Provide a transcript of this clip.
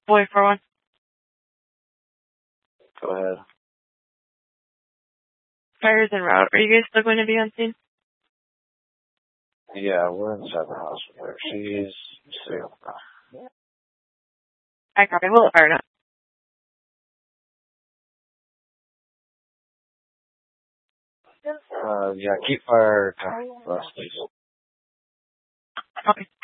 Boy for one. Go ahead. Fire's en route. Are you guys still going to be on scene? Yeah, we're inside the house with her. She's safe. I copy. We'll fire now. Yeah, keep fire for us, please. Okay.